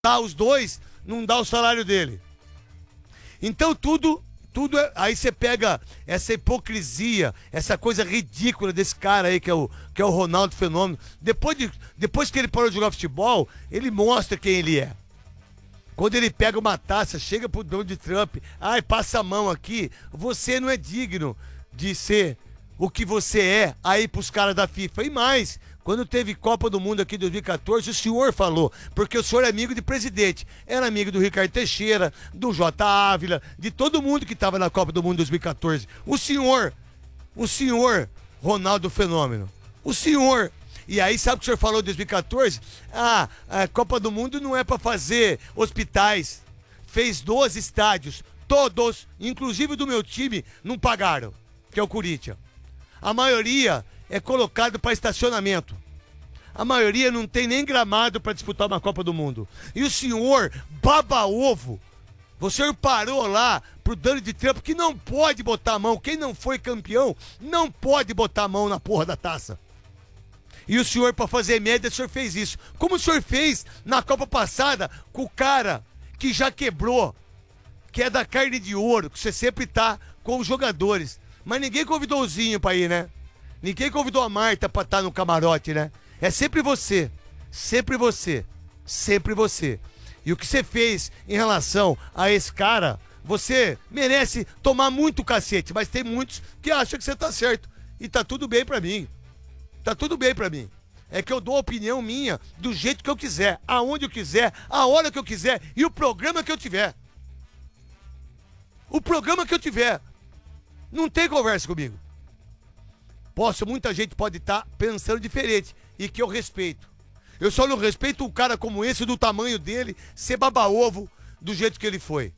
dá os dois, não dá o salário dele. Então tudo aí você pega essa hipocrisia, essa coisa ridícula desse cara aí que é o Ronaldo Fenômeno. Depois que ele parou de jogar futebol, ele mostra quem ele é. Quando ele pega uma taça, chega pro Donald Trump, passa a mão aqui, você não é digno de ser o que você é aí pros caras da FIFA. E mais, quando teve Copa do Mundo aqui em 2014, o senhor falou, porque o senhor é amigo de presidente, era amigo do Ricardo Teixeira, do J. Ávila, de todo mundo que estava na Copa do Mundo 2014. O senhor, Ronaldo Fenômeno, o senhor. E aí, sabe o que o senhor falou em 2014? A Copa do Mundo não é para fazer hospitais. Fez 12 estádios, todos, inclusive do meu time, não pagaram, que é o Corinthians. A maioria é colocado para estacionamento. A maioria não tem nem gramado para disputar uma Copa do Mundo. E o senhor, baba-ovo, o senhor parou lá pro Donald Trump que não pode botar a mão. Quem não foi campeão não pode botar a mão na porra da taça. E o senhor, para fazer média, o senhor fez isso. Como o senhor fez na Copa passada com o cara que já quebrou, que é da carne de ouro, que você sempre tá com os jogadores. Mas ninguém convidou o Zinho pra ir, né? Ninguém convidou a Marta pra estar no camarote, né? É sempre você. Sempre você. Sempre você. E o que você fez em relação a esse cara, você merece tomar muito cacete, mas tem muitos que acham que você tá certo. E tá tudo bem pra mim. Tá tudo bem pra mim. É que eu dou a opinião minha do jeito que eu quiser, aonde eu quiser, a hora que eu quiser e o programa que eu tiver. O programa que eu tiver. Não tem conversa comigo. Muita gente pode estar pensando diferente e que eu respeito. Eu só não respeito um cara como esse, do tamanho dele, ser baba-ovo do jeito que ele foi.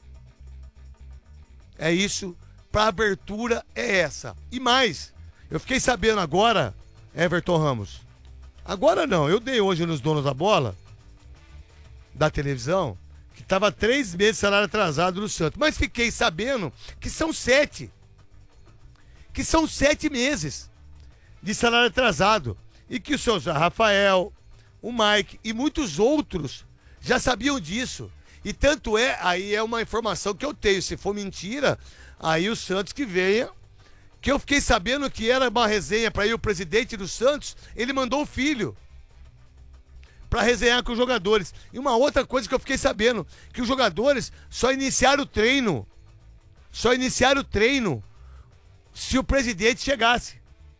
É isso, pra abertura é essa. E mais, eu fiquei sabendo agora, Everton Ramos, agora não, eu dei hoje nos Donos da Bola, da televisão, que tava 3 meses de salário atrasado no Santos, mas fiquei sabendo que são 7. Que são 7 meses de salário atrasado. E que o seu Rafael, o Mike e muitos outros já sabiam disso. E tanto é, aí é uma informação que eu tenho. Se for mentira, aí o Santos que venha. Que eu fiquei sabendo que era uma resenha para ir o presidente do Santos, ele mandou o filho para resenhar com os jogadores. E uma outra coisa que eu fiquei sabendo, que os jogadores só iniciaram o treino. Só iniciaram o treino se o presidente chegasse.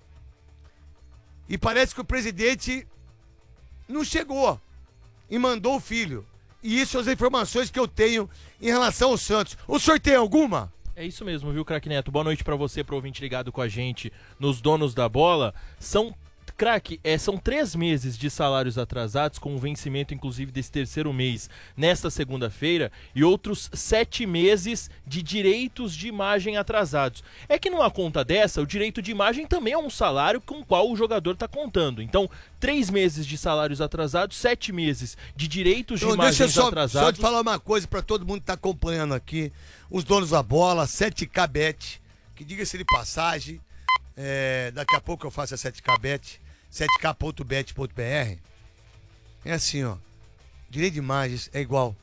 E parece que o presidente não chegou e mandou o filho. E isso são as informações que eu tenho em relação ao Santos. O senhor tem alguma? É isso mesmo, viu, craque Neto? Boa noite pra você, pro ouvinte ligado com a gente nos Donos da Bola. Craque, são 3 meses de salários atrasados, com o vencimento, inclusive, desse terceiro mês nesta segunda-feira, e outros 7 meses de direitos de imagem atrasados. É que numa conta dessa, o direito de imagem também é um salário com o qual o jogador está contando. Então, 3 meses de salários atrasados, 7 meses de direitos de imagens atrasados. Só te falar uma coisa para todo mundo que tá acompanhando aqui, os Donos da Bola, 7K Bet, que diga-se de passagem, daqui a pouco eu faço a 7K Bet, 7k.bet.br. É assim, ó, direito de imagens é igual.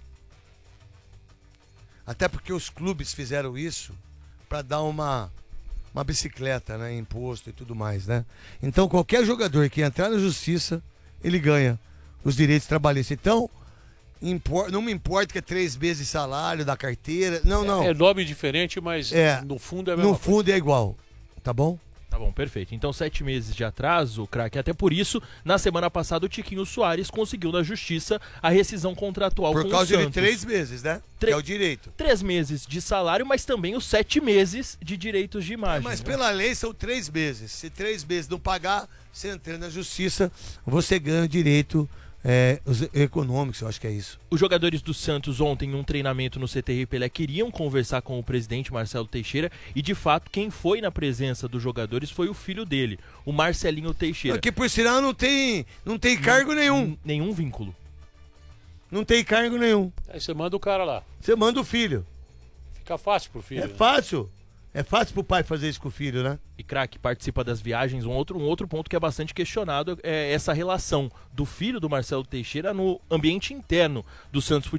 Até porque os clubes fizeram isso para dar uma bicicleta, né, imposto e tudo mais, né? Então qualquer jogador que entrar na justiça, ele ganha os direitos trabalhistas. Então, não me importa que é 3 meses de salário da carteira, não. É nome diferente, mas no fundo é a mesma coisa. No fundo é igual, tá bom? Tá bom, perfeito. Então, 7 meses de atraso, craque. Até por isso, na semana passada, o Tiquinho Soares conseguiu na justiça a rescisão contratual com o Santos. Por causa de 3 meses, né? Que é o direito. 3 meses de salário, mas também os 7 meses de direitos de imagem. Mas pela lei são 3 meses. Se 3 meses não pagar, você entra na justiça, você ganha o direito os econômicos, eu acho que é isso. Os jogadores do Santos ontem, em um treinamento no CTR Pelé, queriam conversar com o presidente Marcelo Teixeira e, de fato, quem foi na presença dos jogadores foi o filho dele, o Marcelinho Teixeira. Porque, por sinal, não tem cargo nenhum. Nenhum vínculo. Não tem cargo nenhum. Aí você manda o cara lá. Você manda o filho. Fica fácil pro filho. É fácil. É fácil pro pai fazer isso com o filho, né? E craque, participa das viagens. Um outro ponto que é bastante questionado é essa relação do filho do Marcelo Teixeira no ambiente interno do Santos Futebol